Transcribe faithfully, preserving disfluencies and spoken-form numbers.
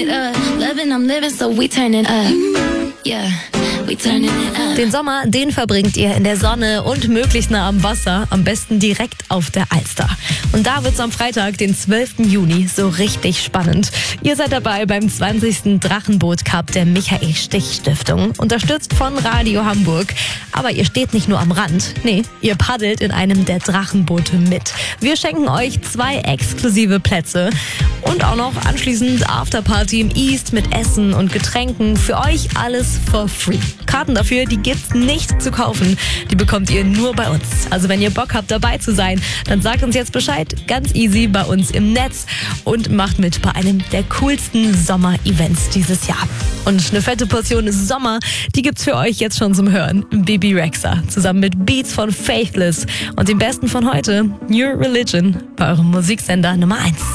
it up. Loving, I'm living, so we turn it up. Yeah. Den Sommer, den verbringt ihr in der Sonne und möglichst nah am Wasser, am besten direkt auf der Alster. Und da wird's am Freitag, den zwölften Juni, so richtig spannend. Ihr seid dabei beim zwanzigsten Drachenboot-Cup der Michael-Stich-Stiftung, unterstützt von Radio Hamburg. Aber ihr steht nicht nur am Rand, nee, ihr paddelt in einem der Drachenboote mit. Wir schenken euch zwei exklusive Plätze und auch noch anschließend Afterparty im East mit Essen und Getränken. Für euch alles for free. Karten dafür, die gibt's nicht zu kaufen. Die bekommt ihr nur bei uns. Also wenn ihr Bock habt, dabei zu sein, dann sagt uns jetzt Bescheid. Ganz easy bei uns im Netz und macht mit bei einem der coolsten Sommer-Events dieses Jahr. Und eine fette Portion Sommer, die gibt's für euch jetzt schon zum Hören. Bibi Rexha zusammen mit Beats von Faithless und dem Besten von heute, New Religion, bei eurem Musiksender Nummer eins.